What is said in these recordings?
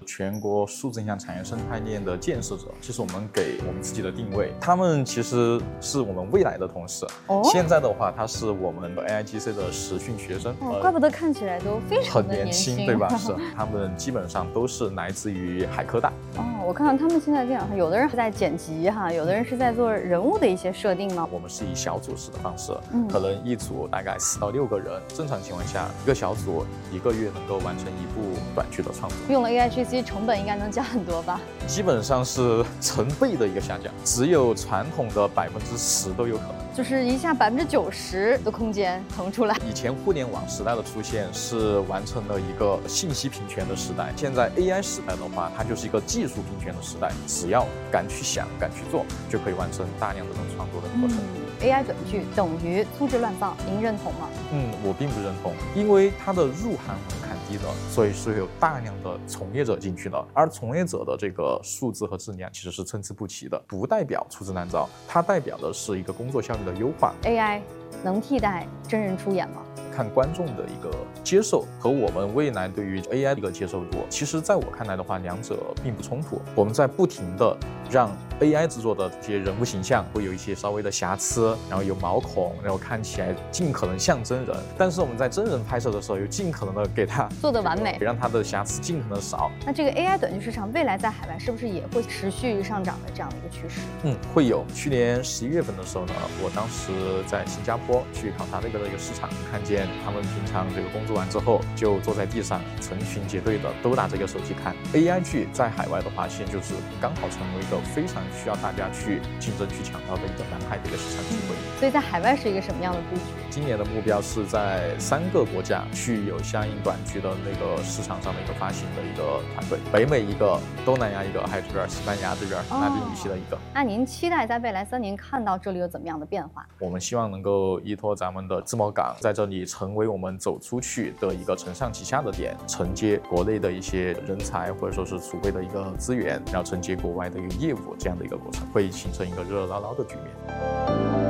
全国数字影像产业生态链的建设者。其实我们给我们自己的定位，他们其实是我们未来的同事。现在的话，他是我们的 AIGC 的实训学生。 怪不得看起来都非常的很年轻，对吧？是，他们基本上都是来自于海科大。 我看到他们现在电脑上，有的人是在剪辑哈，有的人是在做人物的一些设定吗？ 我们是以小组式的方式，可能一组大概4到6个人。正常情况下，一个小组1个月能够完成一部短剧的创作。 用了 AIGC， 成本应该能降很多吧？ 基本上是成倍的一个下降，只有传统的10%都有可能。 就是一下90%的空间腾出来。 以前互联网时代的出现是完成了一个信息平权的时代，现在 AI 时代的话，它就是一个技术平权的时代。只要敢去想、敢去做，就可以完成大量的这种创作的过程。 AI 短剧等于粗制滥造，您认同吗？ 我并不认同，因为它的入行门槛低的，所以是有大量的从业者进去的，而从业者的这个素质和质量其实是参差不齐的，不代表粗制滥造，它代表的是一个工作效率的优化。 AI 能替代真人出演吗？ 看观众的一个接受和我们未来对于 AI 的一个接受度，其实在我看来的话，两者并不冲突。我们在不停的让 AI 制作的这些人物形象会有一些稍微的瑕疵，然后有毛孔，然后看起来尽可能像真人，但是我们在真人拍摄的时候又尽可能的给它做得完美， 让它的瑕疵尽可能少。 那这个 AI 短剧市场未来在海外是不是也会持续上涨的这样的一个趋势？ 会有。去年11月份的时候呢，我当时在新加坡去考察那边的一个市场，看见他们平常这个工作完之后就坐在地上成群结队的都拿这个手机看 AI 剧。在海外的话，现在就是刚好成为一个非常需要大家去竞争去抢到的一个蓝海的一个市场机会。 所以在海外是一个什么样的布局？ 今年的目标是在3个国家去有相应短剧的那个市场上的一个发行的一个团队，北美一个，东南亚一个，还有这边西班牙这边拉丁语系的一个。 那您期待在未来3年看到这里有怎么样的变化？ 我们希望能够依托咱们的自贸港，在这里成为我们走出去的一个承上启下的点，承接国内的一些人才或者说是储备的一个资源，然后承接国外的一个业务，这样的一个过程会形成一个热热闹闹的局面。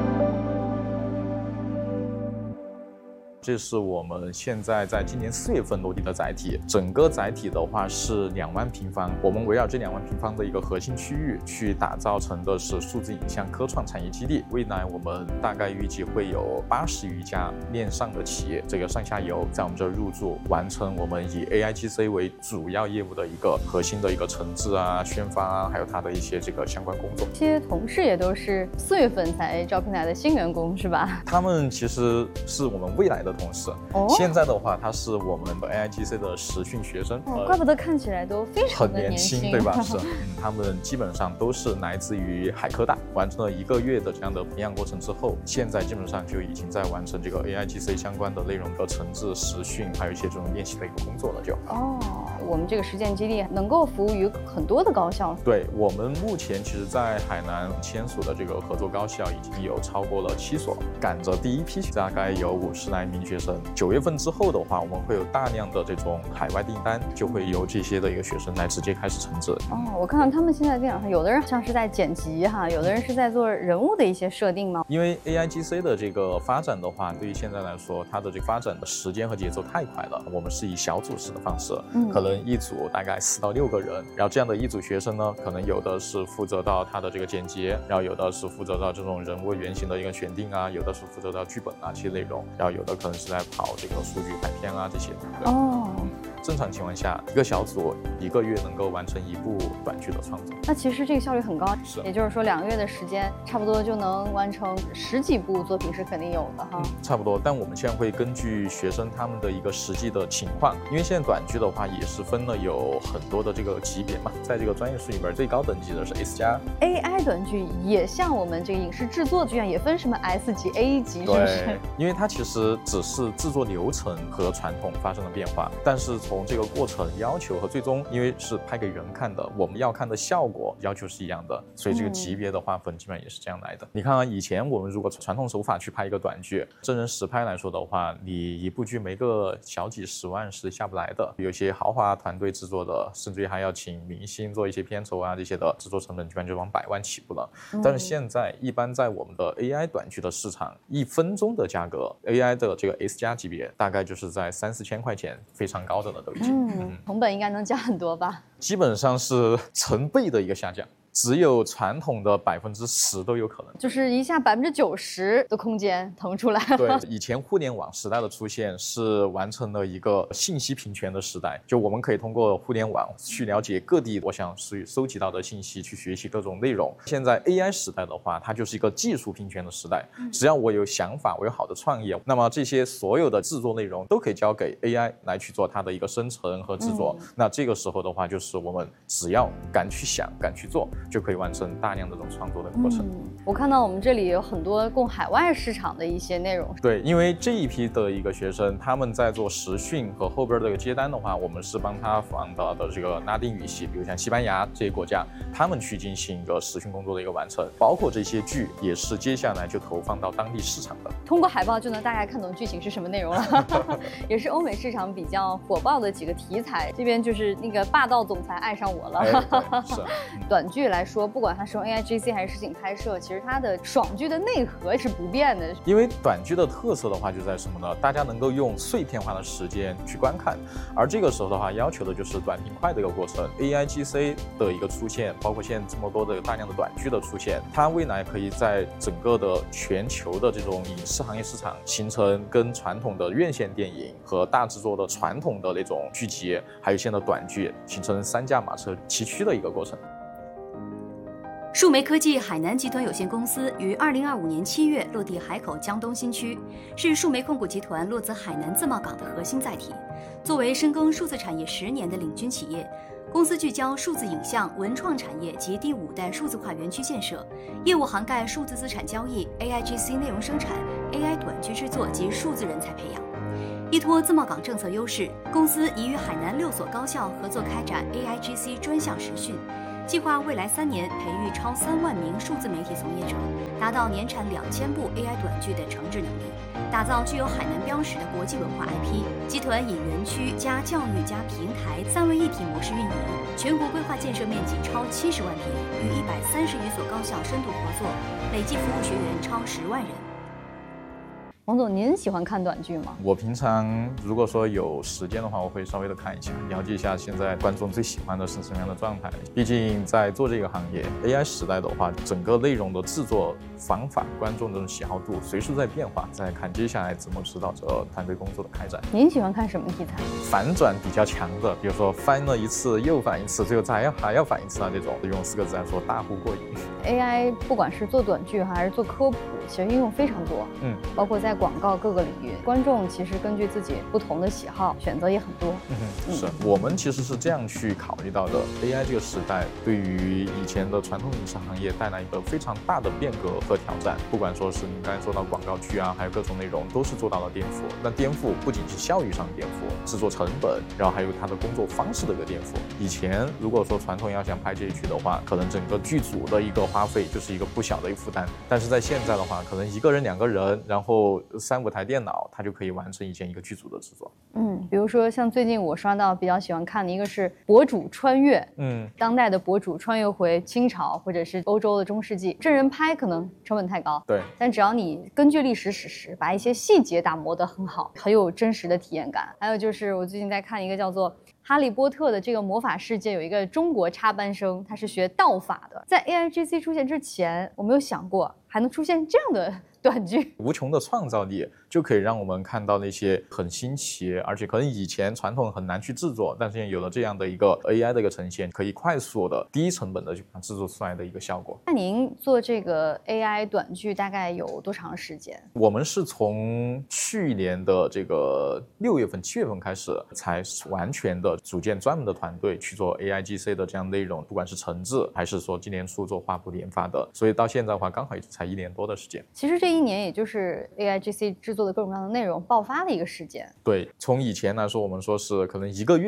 这是我们现在在今年4月份落地的载体，整个载体的话是2万平方，我们围绕这2万平方的一个核心区域去打造成的是数字影像科创产业基地。未来我们大概预计会有80余家链上的企业，这个上下游在我们这入驻，完成我们以 AIGC 为主要业务的一个核心的一个承制啊、宣发啊，还有它的一些这个相关工作。 这些同事也都是4月份才招聘来的新员工是吧？ 他们其实是我们未来的同事。现在的话，他是我们的 AIGC 的实训学生。 怪不得看起来都非常的年轻，对吧？是，他们基本上都是来自于海科大，完成了1个月的这样的培养过程之后，现在基本上就已经在完成这个 AIGC 相关的内容的承制、实训，还有一些这种练习的一个工作了就。 我们这个实践基地能够服务于很多的高校。 对，我们目前其实在海南签署的这个合作高校已经有超过了7所，赶着第一批大概有50来名学生。9月份之后的话，我们会有大量的这种海外订单，就会由这些的一个学生来直接开始承制。 我看到他们现在电脑上，有的人像是在剪辑哈，有的人是在做人物的一些设定吗？ 因为 AIGC 的这个发展的话，对于现在来说，它的这个发展的时间和节奏太快了。我们是以小组式的方式，可能一组大概4到6个人，然后这样的一组学生呢，可能有的是负责到他的这个剪辑，然后有的是负责到这种人物原型的一个选定啊，有的是负责到剧本啊这些内容，然后有的可能是在跑这个数据排片啊这些。正常情况下，一个小组1个月能够完成一部短剧的创作。 那其实这个效率很高，也就是说2个月的时间，差不多就能完成10几部作品是肯定有的哈。 差不多，但我们现在会根据学生他们的一个实际的情况，因为现在短剧的话也是分了有很多的这个级别嘛，在这个专业术语里边最高等级的是 S+。AI 短剧也像我们这个影视制作剧院也分什么 S 级、A 级，是不是？ 对，因为它其实只是制作流程和传统发生了变化，但是从这个过程要求和最终，因为是拍给人看的，我们要看的效果要求是一样的，所以这个级别的划分基本上也是这样来的。你看啊，以前我们如果传统手法去拍一个短剧，真人实拍来说的话，你一部剧没个小几10万是下不来的，有些豪华团队制作的，甚至于还要请明星做一些片酬啊，这些的制作成本基本上就往100万起步了。但是现在一般在我们的 AI 短剧的市场，1分钟的价格 AI 的这个 S+ 级别大概就是在3、4千块钱，非常高的了。 的都已经。 成本应该能降很多吧？ 基本上是成倍的一个下降。只有传统的10%都有可能， 就是一下90%的空间腾出来了。 对，以前互联网时代的出现是完成了一个信息平权的时代，就我们可以通过互联网去了解各地我想收集到的信息，去学习各种内容。现在 AI 时代的话，它就是一个技术平权的时代，只要我有想法，我有好的创意，那么这些所有的制作内容都可以交给 AI 来去做它的一个生成和制作。那这个时候的话，就是我们只要敢去想，敢去做，就可以完成大量的这种创作的过程。 我看到我们这里有很多供海外市场的一些内容。 对，因为这一批的一个学生，他们在做实训和后边的一个接单的话，我们是帮他放到的这个拉丁语系，比如像西班牙这些国家，他们去进行一个实训工作的一个完成，包括这些剧也是接下来就投放到当地市场的。 通过海报就能大概看懂剧情是什么内容了，也是欧美市场比较火爆的几个题材。这边就是那个霸道总裁爱上我了。 是。 短剧来说，不管它是用 AIGC 还是实景拍摄，其实它的爽剧的内核是不变的。 因为短剧的特色的话就在什么呢？大家能够用碎片化的时间去观看，而这个时候的话要求的就是短平快的一个过程。AIGC 的一个出现，包括现在这么多的大量的短剧的出现，它未来可以在整个的全球的这种影视行业市场形成跟传统的院线电影和大制作的传统的那种剧集，还有现在的短剧形成3驾马车齐驱的一个过程。 数媒科技海南集团有限公司于2025年7月落地海口江东新区，是数媒控股集团落子海南自贸港的核心载体。作为深耕数字产业10年的领军企业，公司聚焦数字影像、文创产业及第5代数字化园区建设，业务涵盖数字资产交易、AIGC 内容生产、AI 短剧制作及数字人才培养。依托自贸港政策优势，公司已与海南6所高校合作开展 AIGC 专项实训。计划未来3年培育超3万名数字媒体从业者，达到年产2000部 AI 短剧的承制能力，打造具有海南标识的国际文化 IP。集团以园区加教育加平台3位一体模式运营，全国规划建设面积超70万平，与130余所高校深度合作，累计服务学员超10万人。 王总，您喜欢看短剧吗？ 我平常如果说有时间的话，我会稍微的看一下，了解一下现在观众最喜欢的是什么样的状态。毕竟在做这个行业 ，AI 时代的话，整个内容的制作方法、观众这种喜好度随时在变化。再看接下来怎么指导这团队工作的开展。 您喜欢看什么题材？ 反转比较强的，比如说翻了一次又反一次，最后还要反一次啊，这种用4个字来说，大呼过瘾。 AI 不管是做短剧还是做科普，其实应用非常多，包括在广告各个领域，观众其实根据自己不同的喜好，选择也很多。 是我们其实是这样去考虑到的 ，AI 这个时代对于以前的传统影视行业带来一个非常大的变革和挑战。不管说是你刚才说到广告剧啊，还有各种内容，都是做到了颠覆。那颠覆不仅是效益上的颠覆，制作成本，然后还有它的工作方式的一个颠覆。以前如果说传统要想拍这一剧的话，可能整个剧组的一个花费就是一个不小的一个负担，但是在现在的话，可能1个人2个人，然后3、5台电脑，它就可以完成一个剧组的制作。 比如说像最近我刷到比较喜欢看的一个是博主穿越，当代的博主穿越回清朝或者是欧洲的中世纪，真人拍可能成本太高， 对， 但只要你根据历史史实，把一些细节打磨得很好，很有真实的体验感。还有就是我最近在看一个叫做哈利波特的这个魔法世界，有一个中国插班生，他是学道法的。在 AIGC 出现之前，我没有想过还能出现这样的短剧， 无穷的创造力就可以让我们看到那些很新奇，而且可能以前传统很难去制作，但是现在有了这样的一个 AI 的一个呈现，可以快速的低成本的去把它制作出来的一个效果。 那您做这个 AI 短剧大概有多长时间？ 我们是从去年的这个6月份、7月份开始，才完全的组建专门的团队去做 AIGC 的这样内容，不管是承制还是说今年初做画布研发的，所以到现在的话，刚好也才1年多的时间。 其实这1年也就是 AIGC 制作的各种各样的内容爆发的一个时间。 对，从以前来说，我们说是可能1个月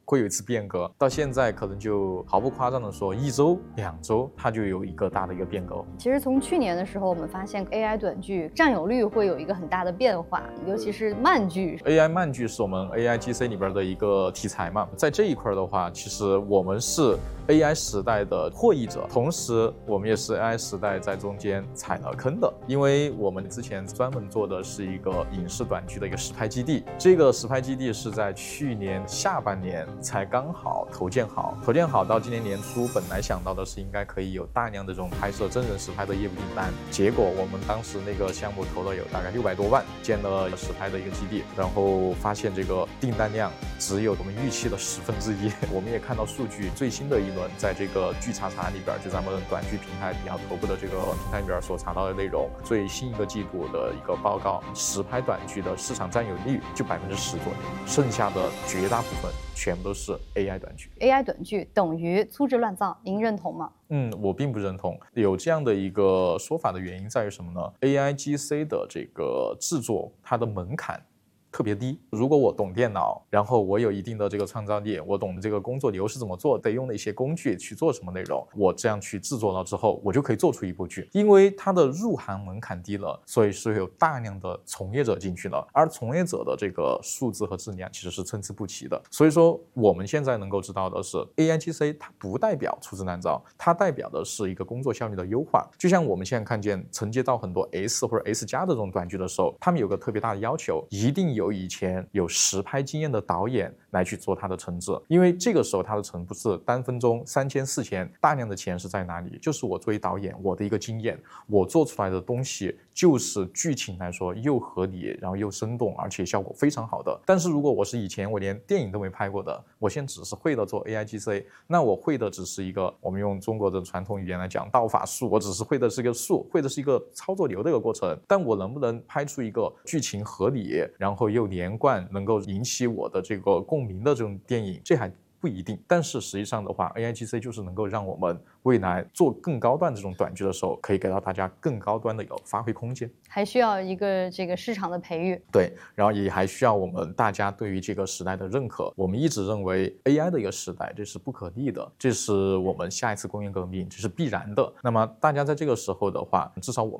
会有一次变革，到现在可能就毫不夸张的说，1周、2周它就有一个大的一个变革。 其实从去年的时候，我们发现 AI 短剧占有率会有一个很大的变化，尤其是慢剧。 AI 慢剧是我们 AIGC 里边的一个题材嘛，在这一块的话，其实我们是 AI 时代的获益者，同时我们也是 AI 时代在中间踩了坑的，因为我们之前专门做的是一个影视短剧的一个实拍基地，这个实拍基地是在去年下半年才刚好投建好到今年年初，本来想到的是应该可以有大量的这种拍摄真人实拍的业务订单，结果我们当时那个项目投了有大概600多万，建了实拍的一个基地，然后发现这个订单量只有我们预期的1/10。我们也看到数据，最新的一轮在这个剧查查里边，就咱们短剧平台比较头部的这个平台里边所查到的内容，最新一个季度的一个报告，实拍短剧的市场占有率就10%左右，剩下的绝大部分全部都是 AI 短剧。 AI 短剧等于粗制滥造，您认同吗？ 我并不认同。有这样的一个说法的原因在于什么呢？ AIGC 的这个制作，它的门槛特别低。如果我懂电脑，然后我有一定的这个创造力，我懂这个工作流是怎么做，得用的一些工具去做什么内容，我这样去制作了之后，我就可以做出一部剧。因为它的入行门槛低了，所以是有大量的从业者进去了，而从业者的这个素质和质量其实是参差不齐的。所以说我们现在能够知道的是 AIGC 它不代表粗制滥造，它代表的是一个工作效率的优化。就像我们现在看见承接到很多 S 或者 S+ 的这种短剧的时候，他们有个特别大的要求，一定有以前有实拍经验的导演来去做它的承制，因为这个时候它的承不是单分钟3000、4000，大量的钱是在哪里？就是我作为导演，我的一个经验，我做出来的东西就是剧情来说又合理，然后又生动，而且效果非常好的。但是如果我是以前我连电影都没拍过的，我现在只是会的做 AIGC， 那我会的只是一个，我们用中国的传统语言来讲，道法术，我只是会的是一个术，会的是一个操作流的一个过程。但我能不能拍出一个剧情合理，然后又连贯，能够引起我的这个共鸣的这种电影，这还不一定。但是实际上的话 ，AIGC 就是能够让我们未来做更高端这种短剧的时候，可以给到大家更高端的有发挥空间。 还需要一个这个市场的培育。 对，然后也还需要我们大家对于这个时代的认可。我们一直认为 AI 的一个时代，这是不可逆的，这是我们下一次工业革命，这是必然的。那么大家在这个时候的话，至少我们